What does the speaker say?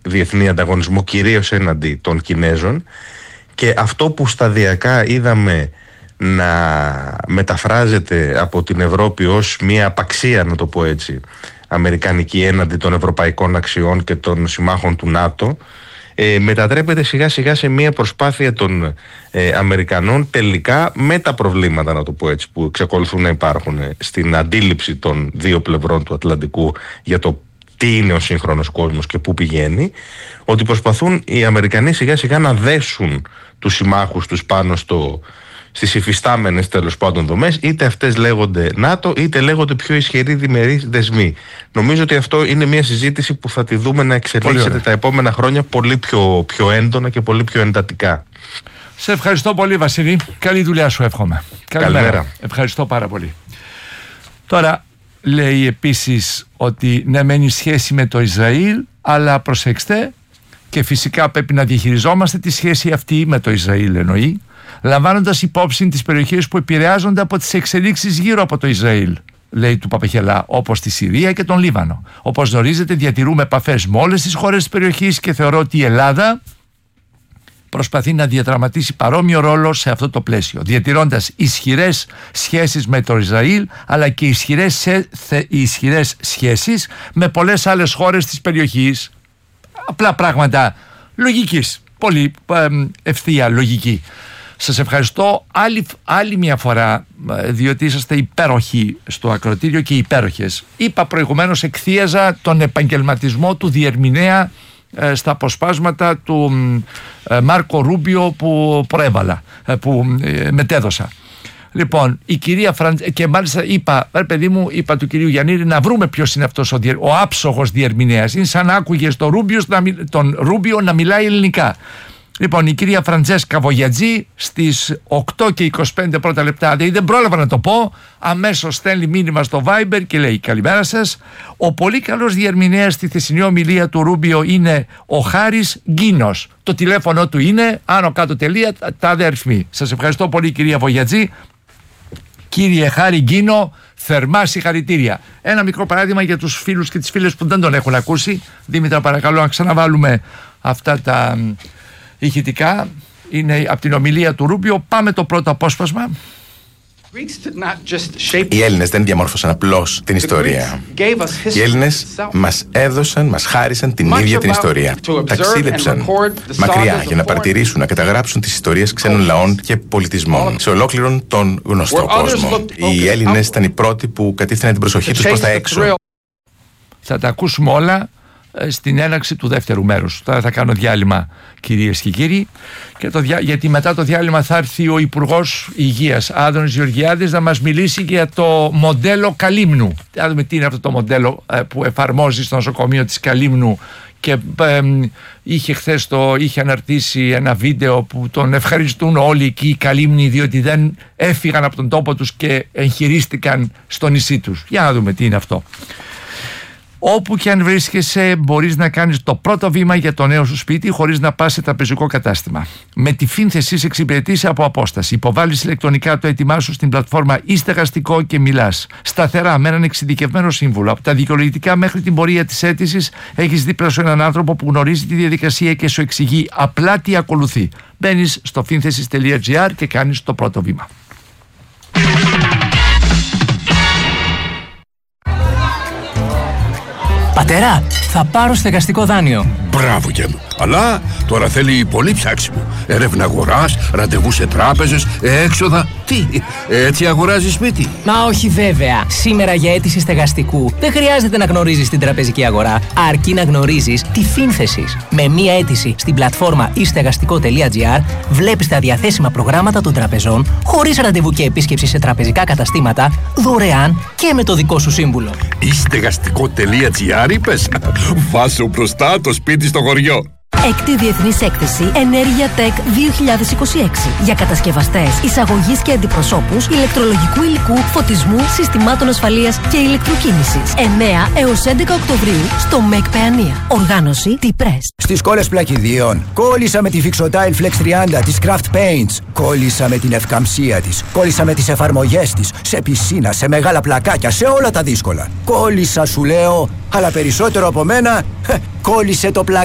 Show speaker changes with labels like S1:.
S1: διεθνή ανταγωνισμό, κυρίως έναντι των Κινέζων, και αυτό που σταδιακά είδαμε να μεταφράζεται από την Ευρώπη ως μια απαξία, να το πω έτσι, αμερικανική έναντι των ευρωπαϊκών αξιών και των συμμάχων του ΝΑΤΟ, μετατρέπεται σιγά σιγά σε μια προσπάθεια των Αμερικανών, τελικά με τα προβλήματα, να το πω έτσι, που εξακολουθούν να υπάρχουν στην αντίληψη των δύο πλευρών του Ατλαντικού για το τι είναι ο σύγχρονος κόσμος και πού πηγαίνει, ότι προσπαθούν οι Αμερικανοί σιγά σιγά να δέσουν τους συμμάχους τους πάνω στις υφιστάμενες, τέλος πάντων, δομές, είτε αυτές λέγονται ΝΑΤΟ είτε λέγονται πιο ισχυροί διμερείς δεσμοί. Νομίζω ότι αυτό είναι μια συζήτηση που θα τη δούμε να εξελίσσεται τα επόμενα χρόνια πολύ πιο έντονα και πολύ πιο εντατικά.
S2: Σε ευχαριστώ πολύ, Βασίλη. Καλή δουλειά σου εύχομαι.
S1: Καλημέρα.
S2: Ευχαριστώ πάρα πολύ. Τώρα λέει επίσης ότι ναι, μένει σχέση με το Ισραήλ, αλλά προσέξτε, και φυσικά πρέπει να διαχειριζόμαστε τη σχέση αυτή με το Ισραήλ, εννοεί, λαμβάνοντας υπόψη τις περιοχές που επηρεάζονται από τις εξελίξεις γύρω από το Ισραήλ, λέει του Παπαχελά, όπως τη Συρία και τον Λίβανο. Όπως γνωρίζετε, διατηρούμε επαφές με όλες τις χώρες της περιοχής και θεωρώ ότι η Ελλάδα προσπαθεί να διαδραματίσει παρόμοιο ρόλο σε αυτό το πλαίσιο, διατηρώντας ισχυρές σχέσεις με το Ισραήλ, αλλά και ισχυρές σχέσεις με πολλές άλλες χώρες της περιοχής. Απλά πράγματα λογικής, πολύ ευθεία λογική. Σας ευχαριστώ άλλη μια φορά, διότι είσαστε υπέροχοι στο ακροατήριο και υπέροχες. Είπα προηγουμένως, εκθίαζα τον επαγγελματισμό του διερμηνέα στα αποσπάσματα του Μάρκο Ρούμπιο που προέβαλα, που μετέδωσα. Λοιπόν, η κυρία και μάλιστα είπα, είπα του κυρίου Γιαννίδη να βρούμε ποιος είναι αυτός ο άψογος διερμηνέας. Είναι σαν να άκουγες τον Ρούμπιο να μιλάει ελληνικά. Λοιπόν, η κυρία Φραντζέσκα Βογιατζή στις 8 και 25 πρώτα λεπτά, δεν πρόλαβα να το πω, αμέσως στέλνει μήνυμα στο Viber και λέει: καλημέρα σας. Ο πολύ καλός διερμηνέας στη χθεσινή ομιλία του Ρούμπιο είναι ο Χάρης Γκίνος. Το τηλέφωνο του είναι άνω κάτω τελεία, τάδε αριθμοί. Σας ευχαριστώ πολύ, κυρία Βογιατζή. Κύριε Χάρη Γκίνο, θερμά συγχαρητήρια. Ένα μικρό παράδειγμα για τους φίλους και τις φίλες που δεν τον έχουν ακούσει. Δήμητρα, παρακαλώ να ξαναβάλουμε αυτά τα ηχητικά. Είναι από την ομιλία του Ρούμπιο. Πάμε το πρώτο απόσπασμα.
S3: Οι Έλληνες δεν διαμόρφωσαν απλώς την ιστορία. Οι Έλληνες μας χάρισαν την ίδια την ιστορία. Ταξίδεψαν μακριά για να παρατηρήσουν, να καταγράψουν τις ιστορίες ξένων λαών και πολιτισμών σε ολόκληρον τον γνωστό κόσμο. Οι Έλληνες ήταν οι πρώτοι που κατήφθηναν την προσοχή τους προς τα έξω.
S2: Θα τα ακούσουμε όλα στην έναρξη του δεύτερου μέρους. Τώρα θα κάνω διάλειμμα, κυρίες και κύριοι, και γιατί μετά το διάλειμμα θα έρθει ο Υπουργός Υγείας Άδωνης Γεωργιάδης να μας μιλήσει για το μοντέλο Καλύμνου. Θα δούμε τι είναι αυτό το μοντέλο που εφαρμόζει στο νοσοκομείο της Καλύμνου, και είχε αναρτήσει ένα βίντεο που τον ευχαριστούν όλοι εκεί οι Καλύμνοι, διότι δεν έφυγαν από τον τόπο τους και εγχειρίστηκαν στο νησί τους. Για να δούμε τι είναι αυτό. Όπου και αν βρίσκεσαι, μπορείς να κάνεις το πρώτο βήμα για το νέο σου σπίτι χωρίς να πας σε τραπεζικό κατάστημα. Με τη Φίνθεσης εξυπηρετείς από απόσταση. Υποβάλλεις ηλεκτρονικά το έτοιμά σου στην πλατφόρμα Ιστεγαστικό και μιλάς σταθερά με έναν εξειδικευμένο σύμβουλο. Από τα δικαιολογητικά μέχρι την πορεία της αίτησης, έχεις δίπλα σου έναν άνθρωπο που γνωρίζει τη διαδικασία και σου εξηγεί απλά τι ακολουθεί. Μπαίνεις στο finthesis.gr και κάνεις το πρώτο βήμα.
S4: Πατέρα, θα πάρω στεγαστικό δάνειο.
S5: Μπράβο και μου. Αλλά τώρα θέλει πολύ ψάξιμο. Έρευνα αγοράς, ραντεβού σε τράπεζες, έξοδα. Τι, έτσι αγοράζεις σπίτι?
S4: Μα όχι βέβαια. Σήμερα για αίτηση στεγαστικού δεν χρειάζεται να γνωρίζεις την τραπεζική αγορά, αρκεί να γνωρίζεις τη Φίνθεσης. Με μία αίτηση στην πλατφόρμα istεγαστικό.gr βλέπεις τα διαθέσιμα προγράμματα των τραπεζών, χωρίς ραντεβού και επίσκεψη σε τραπεζικά καταστήματα, δωρεάν και με το δικό σου σύμβουλο.
S5: Istεγαστικό.gr είπες? Βάσου μπροστά το σπίτι στο χωριό.
S6: Έκτη Διεθνής Έκθεση Ενέργεια Tech 2026 για κατασκευαστές, εισαγωγής και αντιπροσώπους ηλεκτρολογικού υλικού, φωτισμού, συστημάτων ασφαλείας και ηλεκτροκίνησης. 9 έως 11 Οκτωβρίου στο ΜΕΚ Παιανία. Οργάνωση T-Press.
S7: Στις κόλλες πλακιδίων κόλλησα με τη Fixotile Flex 30 της Craft Paints. Κόλλησα με την ευκαμψία της. Κόλλησα με τις εφαρμογές της. Σε πισίνα, σε μεγάλα πλακάκια, σε όλα τα δύσκολα. Κόλλησα, σου λέω, αλλά περισσότερο από μένα κόλλησε το πλακ.